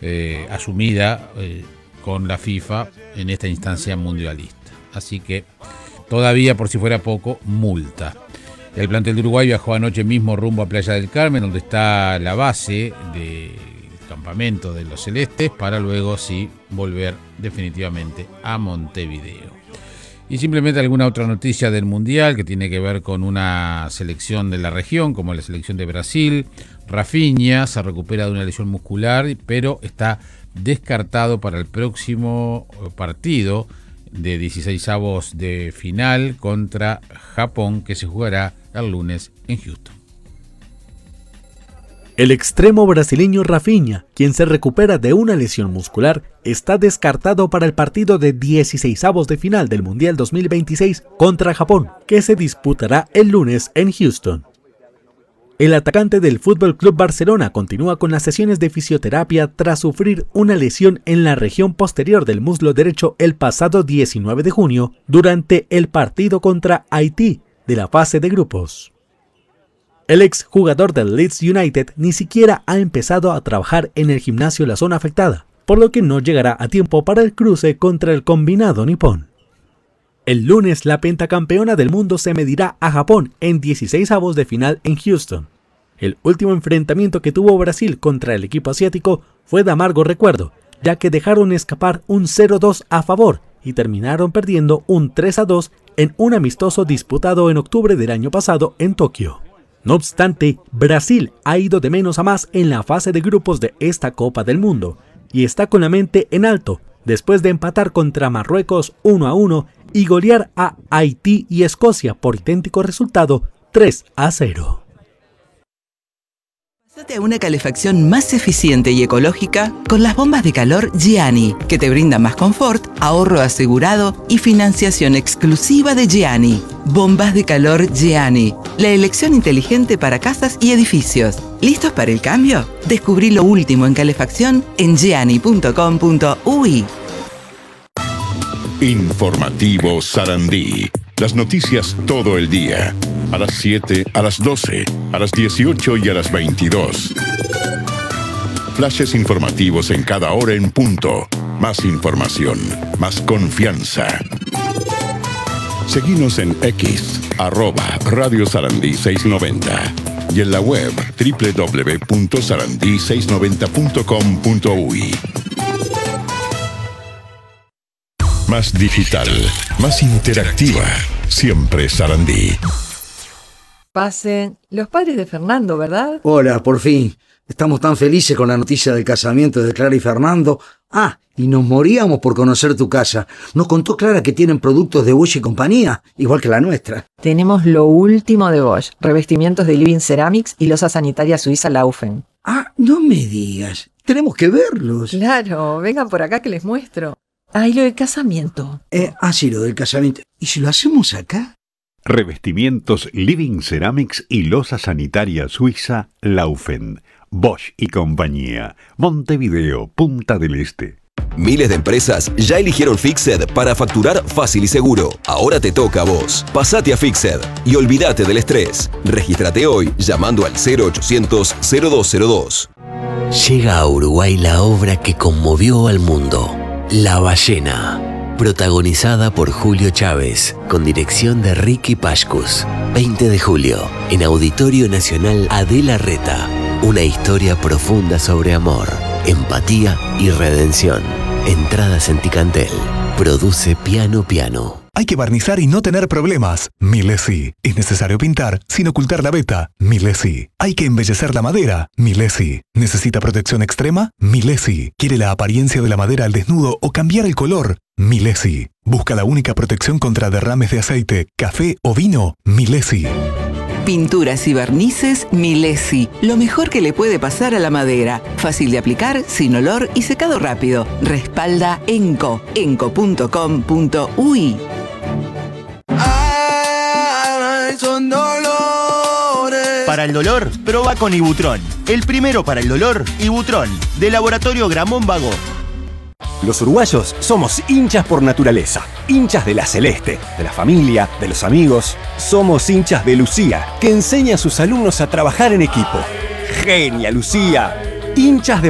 asumida con la FIFA en esta instancia mundialista. Así que todavía, por si fuera poco, multa. El plantel de Uruguay viajó anoche mismo rumbo a Playa del Carmen, donde está la base del campamento de los celestes, para luego sí volver definitivamente a Montevideo. Y simplemente alguna otra noticia del Mundial que tiene que ver con una selección de la región, como la selección de Brasil. Rafinha se recupera de una lesión muscular, pero está descartado para el próximo partido de 16avos de final contra Japón, que se jugará el lunes en Houston. El extremo brasileño Rafinha, quien se recupera de una lesión muscular, está descartado para el partido de 16avos de final del Mundial 2026 contra Japón, que se disputará el lunes en Houston. El atacante del FC Barcelona continúa con las sesiones de fisioterapia tras sufrir una lesión en la región posterior del muslo derecho el pasado 19 de junio durante el partido contra Haití de la fase de grupos. El ex jugador del Leeds United ni siquiera ha empezado a trabajar en el gimnasio de la zona afectada, por lo que no llegará a tiempo para el cruce contra el combinado nipón. El lunes la pentacampeona del mundo se medirá a Japón en 16avos de final en Houston. El último enfrentamiento que tuvo Brasil contra el equipo asiático fue de amargo recuerdo, ya que dejaron escapar un 0-2 a favor y terminaron perdiendo un 3-2 en un amistoso disputado en octubre del año pasado en Tokio. No obstante, Brasil ha ido de menos a más en la fase de grupos de esta Copa del Mundo y está con la mente en alto después de empatar contra Marruecos 1-1 y golear a Haití y Escocia por idéntico resultado 3-0. Pásate a una calefacción más eficiente y ecológica con las bombas de calor Gianni, que te brindan más confort, ahorro asegurado y financiación exclusiva de Gianni. Bombas de calor Gianni, la elección inteligente para casas y edificios. ¿Listos para el cambio? Descubrí lo último en calefacción en gianni.com.uy. Informativo Sarandí. Las noticias todo el día. A las 7, a las 12, a las 18 y a las 22. Flashes informativos en cada hora en punto. Más información, más confianza. Seguinos en X, @Radio Sarandí 690 y en la web www.sarandí690.com.uy. Más digital, más interactiva, siempre Sarandí. Pasen. Los padres de Fernando, ¿verdad? Hola, por fin. Estamos tan felices con la noticia del casamiento de Clara y Fernando. Y nos moríamos por conocer tu casa. Nos contó Clara que tienen productos de Bosch y compañía, igual que la nuestra. Tenemos lo último de Bosch. Revestimientos de Living Ceramics y losa sanitaria suiza Laufen. No me digas. Tenemos que verlos. Claro, vengan por acá que les muestro. Y lo del casamiento. Sí, lo del casamiento. ¿Y si lo hacemos acá? Revestimientos Living Ceramics y losa sanitaria suiza Laufen. Bosch y compañía. Montevideo, Punta del Este. Miles de empresas ya eligieron Fixed para facturar fácil y seguro. Ahora te toca a vos. Pasate a Fixed y olvídate del estrés. Regístrate hoy llamando al 0800-0202. Llega a Uruguay la obra que conmovió al mundo. La ballena. Protagonizada por Julio Chávez, con dirección de Ricky Pashkus. 20 de julio, en Auditorio Nacional Adela Reta. Una historia profunda sobre amor, empatía y redención. Entradas en Ticantel. Produce Piano Piano. Hay que barnizar y no tener problemas. Milesi. Es necesario pintar sin ocultar la veta. Milesi. Hay que embellecer la madera. Milesi. ¿Necesita protección extrema? Milesi. ¿Quiere la apariencia de la madera al desnudo o cambiar el color? Milesi. ¿Busca la única protección contra derrames de aceite, café o vino? Milesi. Pinturas y barnices Milesi. Lo mejor que le puede pasar a la madera. Fácil de aplicar, sin olor y secado rápido. Respalda Enco. enco.com.uy. Son dolores. Para el dolor, proba con Ibutrón. El primero para el dolor, Ibutrón, de Laboratorio Gramón Vago. Los uruguayos somos hinchas por naturaleza, hinchas de la Celeste, de la familia, de los amigos. Somos hinchas de Lucía, que enseña a sus alumnos a trabajar en equipo. ¡Genia, Lucía! Hinchas de